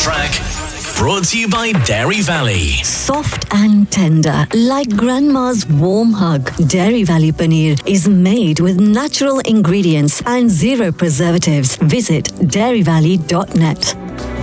track. Brought to you by Dairy Valley. Soft and tender, like grandma's warm hug. Dairy Valley Paneer is made with natural ingredients and zero preservatives. Visit dairyvalley.net.